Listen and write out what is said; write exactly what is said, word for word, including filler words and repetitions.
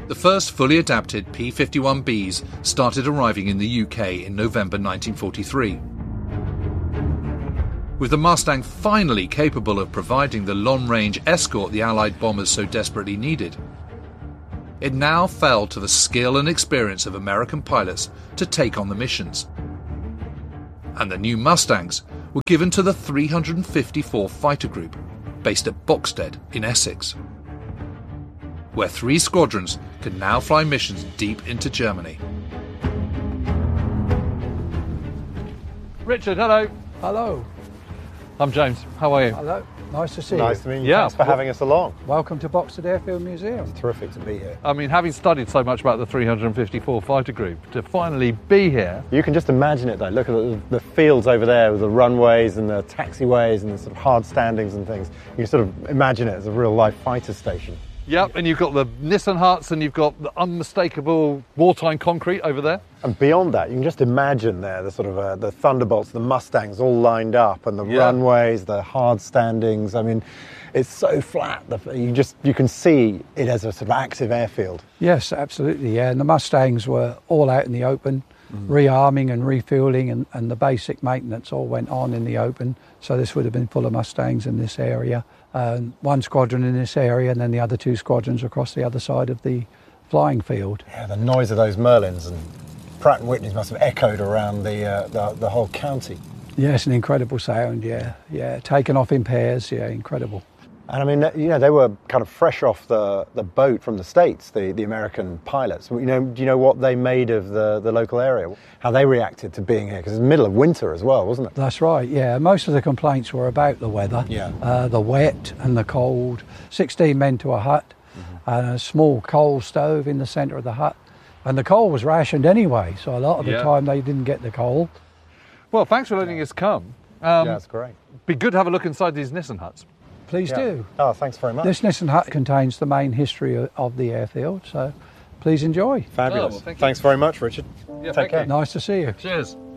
The first fully adapted P fifty-one Bs started arriving in the U K in November nineteen forty-three. With the Mustang finally capable of providing the long-range escort the Allied bombers so desperately needed, it now fell to the skill and experience of American pilots to take on the missions. And the new Mustangs were given to the three hundred fifty-fourth Fighter Group, based at Boxted in Essex, where three squadrons can now fly missions deep into Germany. Richard, hello. Hello. I'm James. How are you? Hello. Nice to see nice you. to meet you. Yeah. Thanks for having us along. Welcome to Boxted Airfield Museum. It's terrific to be here. I mean, having studied so much about the three hundred fifty-fourth Fighter Group, to finally be here. You can just imagine it though. Look at the, the fields over there with the runways and the taxiways and the sort of hard standings and things. You can sort of imagine it as a real life fighter station. Yep, and you've got the Nissan huts and you've got the unmistakable wartime concrete over there. And beyond that, you can just imagine there the sort of uh, the Thunderbolts, the Mustangs all lined up, and the Yeah. runways, the hard standings. I mean, it's so flat. The, you just you can see it as a sort of active airfield. Yes, absolutely, yeah. And the Mustangs were all out in the open, mm. rearming and refueling, and, and the basic maintenance all went on in the open. So this would have been full of Mustangs in this area. Um, one squadron in this area, and then the other two squadrons across the other side of the flying field. Yeah, the noise of those Merlins and Pratt and Whitney's must have echoed around the, uh, the the whole county. Yes, an incredible sound, yeah. Yeah, taken off in pairs, yeah, incredible. And I mean, you know, they were kind of fresh off the, the boat from the States, the, the American pilots. You know, do you know what they made of the, the local area? How they reacted to being here? Because it's the middle of winter as well, wasn't it? That's right, yeah. Most of the complaints were about the weather, yeah. uh, the wet and the cold. sixteen men to a hut, mm-hmm. and a small coal stove in the centre of the hut. And the coal was rationed anyway, so a lot of the Yeah. time they didn't get the coal. Well, thanks for letting us come. Um, yeah, that's great. Be good to have a look inside these Nissan huts. Please Yeah. do. Oh, thanks very much. This Nissan hut contains the main history of, of the airfield, so please enjoy. Fabulous. Oh, well, thank you. Thanks very much, Richard. Yeah, Take thank care. you. Nice to see you. Cheers.